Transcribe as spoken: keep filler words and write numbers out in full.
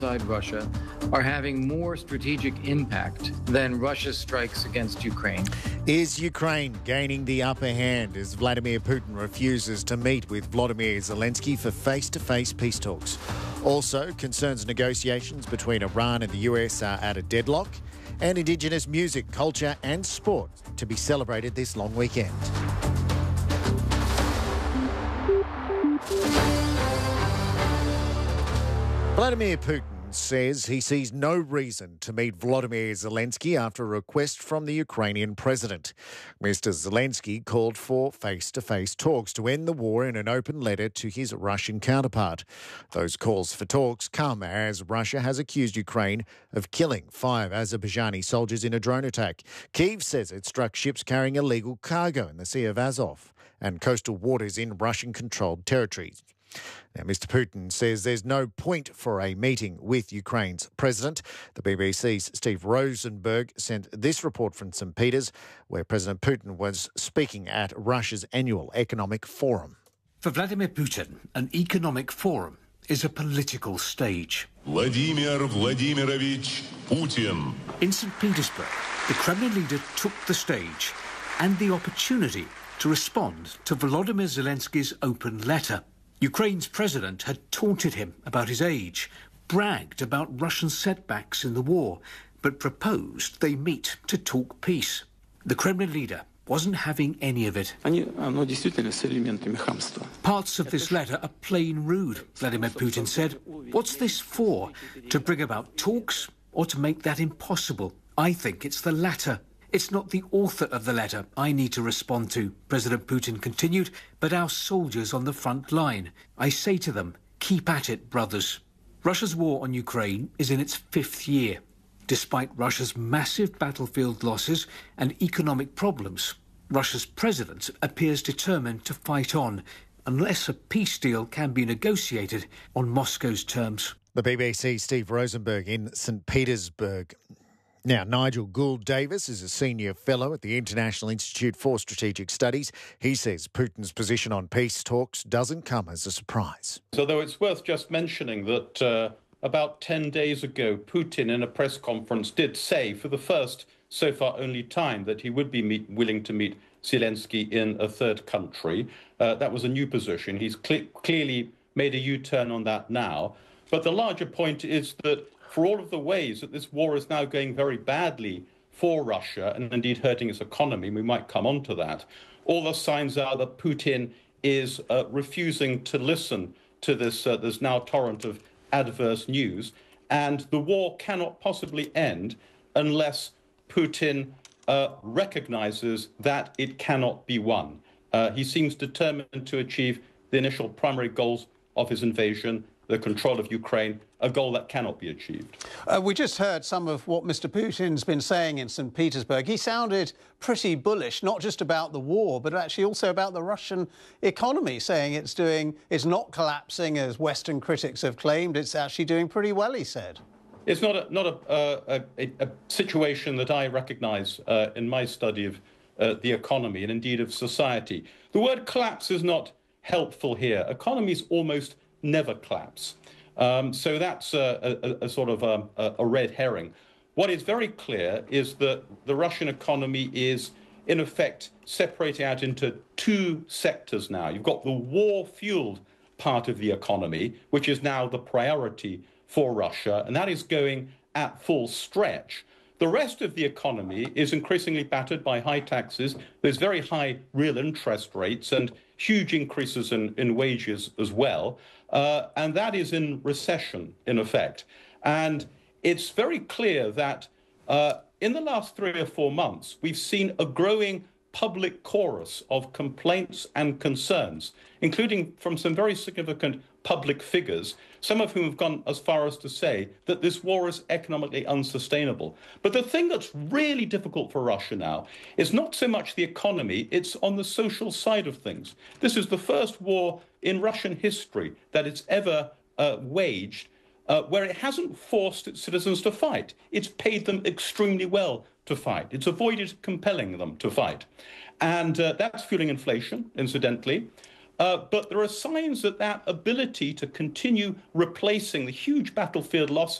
inside Russia are having more strategic impact than Russia's strikes against Ukraine. Is Ukraine gaining the upper hand as Vladimir Putin refuses to meet with Volodymyr Zelensky for face-to-face peace talks? Also, concerns negotiations between Iran and the U S are at a deadlock, and Indigenous music, culture and sport to be celebrated this long weekend. Vladimir Putin says he sees no reason to meet Volodymyr Zelensky after a request from the Ukrainian president. Mister Zelensky called for face-to-face talks to end the war in an open letter to his Russian counterpart. Those calls for talks come as Russia has accused Ukraine of killing five Azerbaijani soldiers in a drone attack. Kyiv says it struck ships carrying illegal cargo in the Sea of Azov and coastal waters in Russian-controlled territories. Now, Mister Putin says there's no point for a meeting with Ukraine's president. The B B C's Steve Rosenberg sent this report from Saint Peters, where President Putin was speaking at Russia's annual economic forum. For Vladimir Putin, an economic forum is a political stage. Vladimir Vladimirovich Putin. In Saint Petersburg, the Kremlin leader took the stage and the opportunity to respond to Volodymyr Zelensky's open letter. Ukraine's president had taunted him about his age, bragged about Russian setbacks in the war, but proposed they meet to talk peace. The Kremlin leader wasn't having any of it. Parts of this letter are plain rude, Vladimir Putin said. What's this for? To bring about talks or to make that impossible? I think it's the latter. It's not the author of the letter I need to respond to, President Putin continued, but our soldiers on the front line. I say to them, keep at it, brothers. Russia's war on Ukraine is in its fifth year. Despite Russia's massive battlefield losses and economic problems, Russia's president appears determined to fight on, unless a peace deal can be negotiated on Moscow's terms. The B B C's Steve Rosenberg in Saint Petersburg. Now, Nigel Gould-Davis is a senior fellow at the International Institute for Strategic Studies. He says Putin's position on peace talks doesn't come as a surprise. Although it's worth just mentioning that uh, about ten days ago, Putin in a press conference did say for the first, so far only time, that he would be meet, willing to meet Zelensky in a third country. Uh, that was a new position. He's cl- clearly made a U-turn on that now. But the larger point is that for all of the ways that this war is now going very badly for Russia and indeed hurting its economy, we might come on to that, all the signs are that Putin is uh, refusing to listen to this, uh, this now torrent of adverse news. And the war cannot possibly end unless Putin uh, recognizes that it cannot be won. Uh, he seems determined to achieve the initial primary goals of his invasion, the control of Ukraine, a goal that cannot be achieved. Uh, we just heard some of what Mister Putin's been saying in Saint Petersburg. He sounded pretty bullish, not just about the war, but actually also about the Russian economy, saying it's doing, it's not collapsing as Western critics have claimed. It's actually doing pretty well, he said. It's not a, not a, uh, a, a situation that I recognise uh, in my study of uh, the economy and indeed of society. The word collapse is not helpful here. Economies almost never collapse. Um, so that's a, a, a sort of a, a red herring. What is very clear is that the Russian economy is, in effect, separating out into two sectors now. You've got the war-fueled part of the economy, which is now the priority for Russia, and that is going at full stretch. The rest of the economy is increasingly battered by high taxes. There's very high real interest rates and huge increases in, in wages as well. Uh, and that is in recession, in effect. And it's very clear that uh, in the last three or four months, we've seen a growing public chorus of complaints and concerns, including from some very significant public figures, some of whom have gone as far as to say that this war is economically unsustainable. But the thing that's really difficult for Russia now is not so much the economy, it's on the social side of things. This is the first war in Russian history that it's ever uh, waged uh, where it hasn't forced its citizens to fight. It's paid them extremely well to fight. It's avoided compelling them to fight. And uh, that's fueling inflation, incidentally. Uh, but there are signs that that ability to continue replacing the huge battlefield losses